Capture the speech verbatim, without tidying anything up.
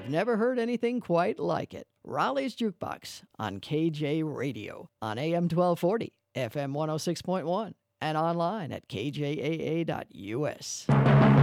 You've never heard anything quite like it. Raleigh's Jukebox on K J Radio on A M twelve forty, F M one oh six point one, and online at K J A A dot U S.